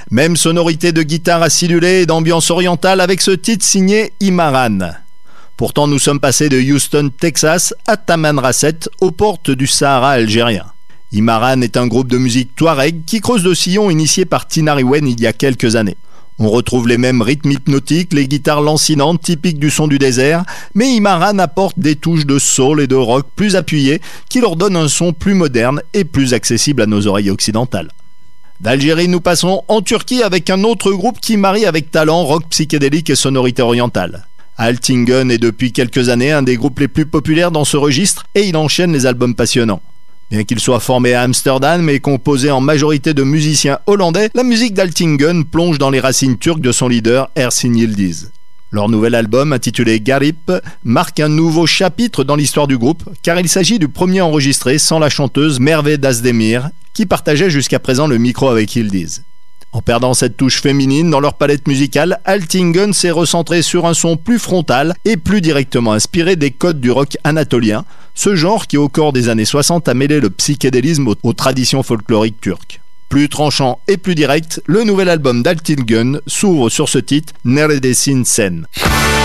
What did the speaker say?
Même sonorité de guitare acidulée et d'ambiance orientale avec ce titre signé Imaran. Pourtant, nous sommes passés de Houston, Texas à Tamanrasset, aux portes du Sahara algérien. Imaran est un groupe de musique touareg qui creuse le sillon initié par Tinariwen il y a quelques années. On retrouve les mêmes rythmes hypnotiques, les guitares lancinantes typiques du son du désert, mais Imaran apporte des touches de soul et de rock plus appuyées qui leur donnent un son plus moderne et plus accessible à nos oreilles occidentales. D'Algérie, nous passons en Turquie avec un autre groupe qui marie avec talent rock psychédélique et sonorité orientale. Altingen est depuis quelques années un des groupes les plus populaires dans ce registre et il enchaîne les albums passionnants. Bien qu'il soit formé à Amsterdam et composé en majorité de musiciens hollandais, la musique d'Altingen plonge dans les racines turques de son leader Ersin Yildiz. Leur nouvel album, intitulé Garip, marque un nouveau chapitre dans l'histoire du groupe, car il s'agit du premier enregistré sans la chanteuse Merve Dazdemir, qui partageait jusqu'à présent le micro avec Yildiz. En perdant cette touche féminine dans leur palette musicale, Altingen s'est recentré sur un son plus frontal et plus directement inspiré des codes du rock anatolien, ce genre qui au cours des années 60 a mêlé le psychédélisme aux traditions folkloriques turques. Plus tranchant et plus direct, le nouvel album d'Altingen s'ouvre sur ce titre, Neredesin Sen.